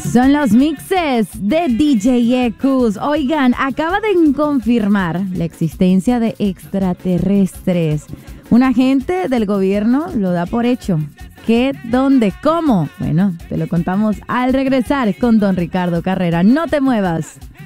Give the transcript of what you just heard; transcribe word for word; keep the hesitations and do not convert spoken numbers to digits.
Son los mixes de D J Ekus. Oigan, acaba de confirmar la existencia de extraterrestres. Un agente del gobierno lo da por hecho. ¿Qué? ¿Dónde? ¿Cómo? Bueno, te lo contamos al regresar con Don Ricardo Carrera. No te muevas.